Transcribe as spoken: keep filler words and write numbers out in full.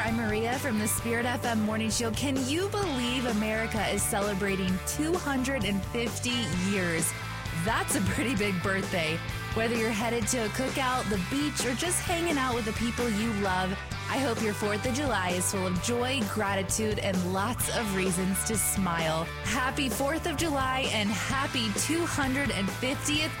I'm Maria from the Spirit F M Morning Show. Can you believe America is celebrating two hundred fifty years? That's a pretty big birthday. Whether you're headed to a cookout, the beach, or just hanging out with the people you love, I hope your fourth of July is full of joy, gratitude, and lots of reasons to smile. Happy fourth of July and happy two hundred fiftieth